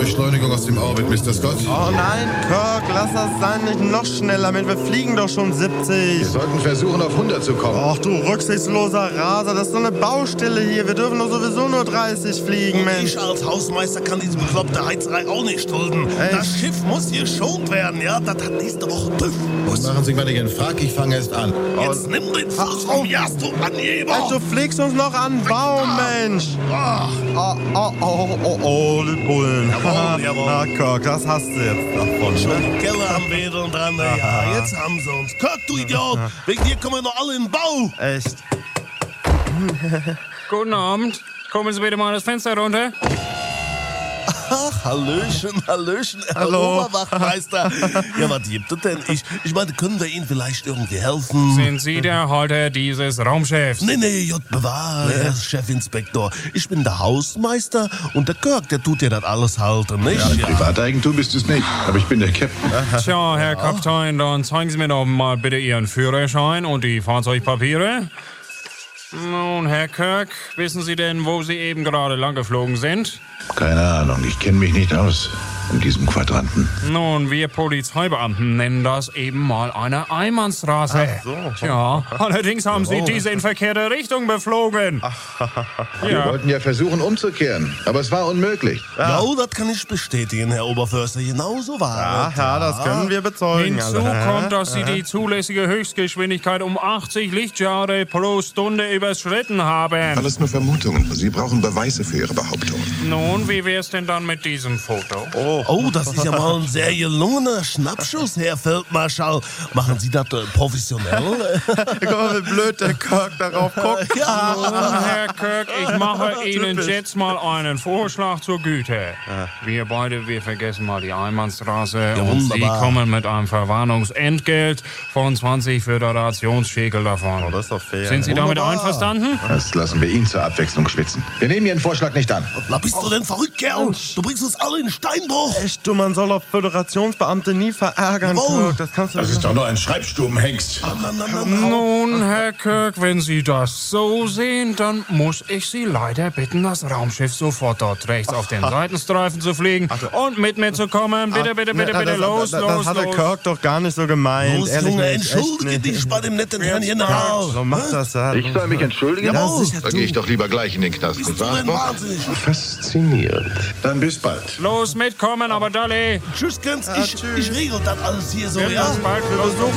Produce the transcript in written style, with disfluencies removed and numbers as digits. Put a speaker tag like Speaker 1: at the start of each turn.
Speaker 1: Beschleunigung aus dem Orbit, Mr. Scott.
Speaker 2: Oh nein, Kirk, lass das sein, nicht noch schneller, Mensch, wir fliegen doch schon 70.
Speaker 1: Wir sollten versuchen, auf 100 zu kommen.
Speaker 2: Ach du rücksichtsloser Raser, das ist so eine Baustelle hier. Wir dürfen doch sowieso nur 30 fliegen, Mensch.
Speaker 3: Ich als Hausmeister kann diese bekloppte Heizerei auch nicht dulden.
Speaker 2: Echt?
Speaker 3: Das Schiff muss geschont werden, ja? Das hat nächste Woche TÜV.
Speaker 1: Machen Sie mal den Frag, ich fange erst an.
Speaker 3: Jetzt nimm den Fuß vom Jas, du Angeber.
Speaker 2: Mensch, du fliegst uns noch an den Baum, Mensch.
Speaker 3: Ach,
Speaker 2: Die Bullen.
Speaker 3: Jawohl.
Speaker 2: Na, Kirk, das hast du jetzt davon.
Speaker 3: schon die Keller am Wedeln dran. Ja, jetzt haben sie uns. Kirk, du Idiot. Wegen dir kommen wir noch alle in den Bau.
Speaker 2: Echt?
Speaker 4: Guten Abend. Kommen Sie bitte mal das Fenster runter.
Speaker 3: Ach, Hallöchen, Herr
Speaker 2: Hallo.
Speaker 3: Oberwachtmeister. Ja, was gibt es denn? Ich meine, können wir Ihnen vielleicht irgendwie helfen?
Speaker 4: Sind Sie der Halter dieses Raumschiffs?
Speaker 3: Nee, Gott bewahre, Herr Chefinspektor. Ich bin der Hausmeister und der Kirk, der tut ja das alles halten, nicht? Ja.
Speaker 1: Privateigentum bist es nicht, aber ich bin der Captain.
Speaker 4: Tja, Herr Kapitän, dann zeigen Sie mir doch mal bitte Ihren Führerschein und die Fahrzeugpapiere. Nun, Herr Kirk, wissen Sie denn, wo Sie eben gerade lang geflogen sind?
Speaker 1: Keine Ahnung, ich kenne mich nicht aus in diesem Quadranten.
Speaker 4: Nun, wir Polizeibeamten nennen das eben mal eine Einbahnstraße.
Speaker 2: Ach so.
Speaker 4: Tja, allerdings haben Sie diese in verkehrte Richtung beflogen.
Speaker 1: Wir
Speaker 4: Ja.
Speaker 1: wollten ja versuchen umzukehren, aber es war unmöglich.
Speaker 3: Ja, das kann ich bestätigen, Herr Oberförster. Genau so war es.
Speaker 2: Ja, das können wir bezeugen.
Speaker 4: Hinzu kommt, dass Sie die zulässige Höchstgeschwindigkeit um 80 Lichtjahre pro Stunde überschritten haben.
Speaker 5: Alles nur Vermutungen. Sie brauchen Beweise für Ihre Behauptung.
Speaker 4: Nun, wie wär's denn dann mit diesem Foto?
Speaker 3: Oh, das ist ja mal ein sehr gelungener Schnappschuss, Herr Feldmarschall. Machen Sie das professionell?
Speaker 2: Guck mal, wie blöd der Kirk darauf guckt.
Speaker 4: Nun, Herr Kirk, ich mache Ihnen jetzt mal einen Vorschlag zur Güte. Wir vergessen mal die Einbahnstraße und Sie
Speaker 3: wunderbar.
Speaker 4: kommen mit einem Verwarnungsentgelt von 20 Föderationsschekel davon.
Speaker 2: Das ist doch fair.
Speaker 4: Sind Sie damit
Speaker 3: Wunderbar.
Speaker 4: einverstanden?
Speaker 1: Das lassen wir ihn zur Abwechslung schwitzen. Wir nehmen Ihren Vorschlag nicht an.
Speaker 3: Na, bist du denn verrückt, Kerl? Du bringst uns alle in Steinbruch.
Speaker 2: Echt, du, man soll doch Föderationsbeamte nie verärgern,
Speaker 3: Jawohl.
Speaker 2: Kirk. Das kannst du
Speaker 1: ist doch nur ein Schreibstubenhengst.
Speaker 4: Nun, Herr Kirk, wenn Sie das so sehen, dann muss ich Sie leider bitten, das Raumschiff sofort dort rechts auf den Seitenstreifen zu fliegen und mit mir zu kommen. Bitte, los.
Speaker 2: Das hat der Kirk doch gar nicht so gemeint.
Speaker 3: Los,
Speaker 2: Ehrlich
Speaker 3: Junge,
Speaker 2: nicht, echt
Speaker 3: entschuldige
Speaker 2: nicht.
Speaker 3: dich bei dem netten Herrn genau.
Speaker 2: So macht das ja.
Speaker 1: Ich soll mich entschuldigen?
Speaker 3: Jawohl.
Speaker 1: Da gehe ich doch lieber gleich in den Knast, nicht
Speaker 3: Bist du
Speaker 1: wahr?
Speaker 3: denn wahnsinnig?
Speaker 5: Faszinierend.
Speaker 1: Dann bis bald.
Speaker 4: Los mitkommen, aber Dolly.
Speaker 3: Tschüss, Grenz.
Speaker 2: tschüss.
Speaker 3: Ich regel das alles hier so,
Speaker 4: Bis
Speaker 3: ja?
Speaker 4: bald. Los,